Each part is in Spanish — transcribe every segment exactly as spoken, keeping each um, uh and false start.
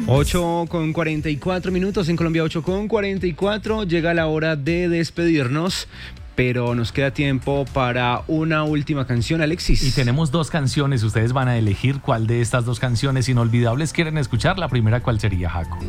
ocho con cuarenta y cuatro minutos en Colombia, ocho con cuarenta y cuatro. Llega la hora de despedirnos, pero nos queda tiempo para una última canción, Alexis. Y tenemos dos canciones, ustedes van a elegir cuál de estas dos canciones inolvidables quieren escuchar. La primera, ¿cuál sería, Jaco?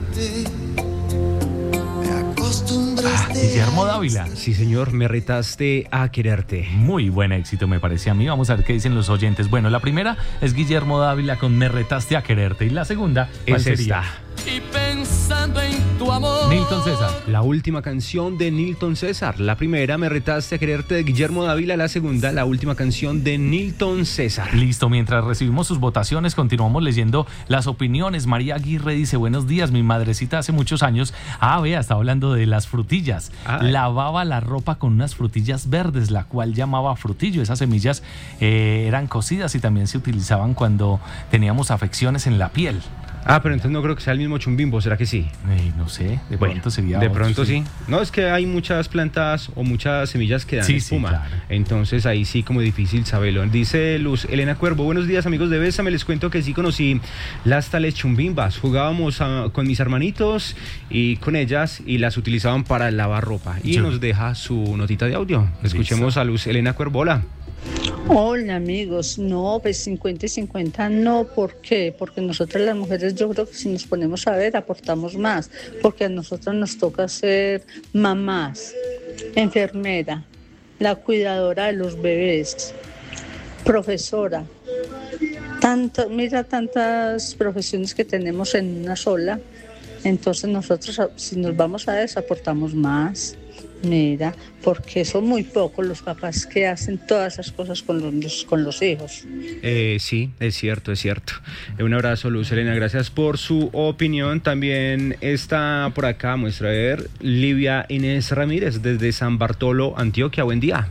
Ah, Guillermo Dávila. Sí, señor, me retaste a quererte. Muy buen éxito, me parece a mí. Vamos a ver qué dicen los oyentes. Bueno, la primera es Guillermo Dávila con Me retaste a quererte. Y la segunda, ¿cuál es sería? Esta. Y pensando en tu amor. Nilton César. La última canción de Nilton César. La primera, Me retaste a quererte, de Guillermo Dávila. La segunda, la última canción de Nilton César. Listo, mientras recibimos sus votaciones, continuamos leyendo las opiniones. María Aguirre dice: buenos días, mi madrecita hace muchos años, ah, vea, estaba hablando de las frutillas. Ah, lavaba la ropa con unas frutillas verdes, la cual llamaba frutillo. Esas semillas eh, eran cocidas y también se utilizaban cuando teníamos afecciones en la piel. Ah, pero entonces no creo que sea el mismo chumbimbo, ¿será que sí? Eh, no sé, de bueno, pronto sería De otro, pronto sí. sí. No, es que hay muchas plantas o muchas semillas que dan sí, espuma. Sí, claro. Entonces ahí sí como difícil saberlo. Dice Luz Elena Cuervo: buenos días, amigos de Bésame, les cuento que sí conocí las tales chumbimbas. Jugábamos a, con mis hermanitos y con ellas y las utilizaban para lavar ropa. Y Yo. nos deja su notita de audio. Escuchemos Listo. a Luz Elena Cuervo. Hola. Hola amigos, no, pues cincuenta y cincuenta no, ¿por qué? Porque nosotras las mujeres, yo creo que si nos ponemos a ver aportamos más, porque a nosotros nos toca ser mamás, enfermera, la cuidadora de los bebés, profesora, tanto, mira tantas profesiones que tenemos en una sola, entonces nosotros si nos vamos a eso aportamos más. Mira, porque son muy pocos los papás que hacen todas esas cosas con los, con los hijos. Eh, sí, es cierto, es cierto. Un abrazo, Luz Elena, gracias por su opinión. También está por acá, muestra a ver, Livia Inés Ramírez desde San Bartolo, Antioquia. Buen día.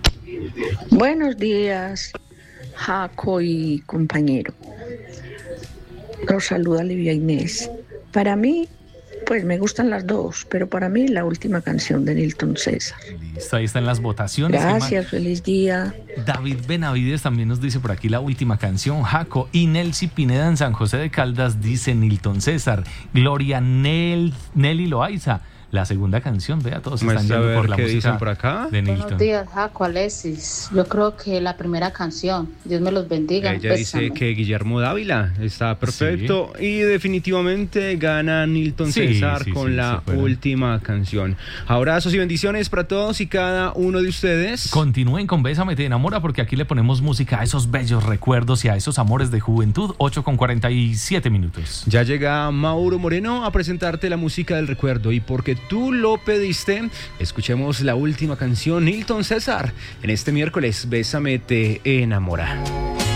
Buenos días, Jaco y compañero. Los saluda Livia Inés. Para mí, pues me gustan las dos, pero para mí la última canción de Nilton César. Listo, ahí están las votaciones. Gracias, feliz día. David Benavides también nos dice por aquí la última canción, Jaco. Y Nelcy Pineda en San José de Caldas dice Nilton César. Gloria Nel, Nelly Loaiza, la segunda canción. Vea, todos están yendo por la qué música dicen por acá. De Nilton. Buenos días, Jaco, Alexis. Yo creo que la primera canción, Dios me los bendiga. Ella Bésame. Dice que Guillermo Dávila está perfecto, sí. Y definitivamente gana Nilton sí, César sí, con sí, la última canción. Abrazos y bendiciones para todos y cada uno de ustedes. Continúen con Bésame te enamora, porque aquí le ponemos música a esos bellos recuerdos y a esos amores de juventud. Ocho con cuarenta y siete minutos. Ya llega Mauro Moreno a presentarte la música del recuerdo, y porque tú lo pediste, escuchemos la última canción, Nilton César, en este miércoles, Bésame te enamora.